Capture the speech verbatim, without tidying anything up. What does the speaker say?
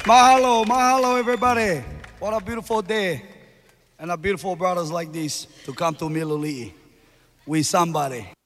Mahalo, mahalo, everybody. What a beautiful day. And a beautiful brothers like this to come to Miloli'i. We somebody.